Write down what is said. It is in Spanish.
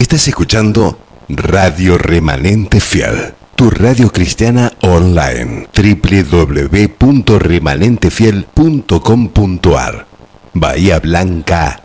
Estás escuchando Radio Remanente Fiel, tu radio cristiana online. www.remanentefiel.com.ar. Bahía Blanca,